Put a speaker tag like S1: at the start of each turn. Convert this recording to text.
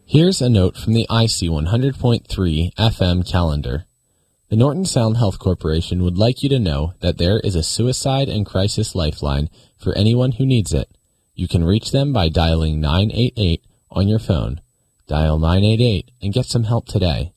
S1: Here's a note from the IC 100.3 FM calendar. The Norton Sound Health Corporation would like you to know that there is a suicide and crisis lifeline for anyone who needs it. You can reach them by dialing 988 on your phone. Dial 988 and get some help today.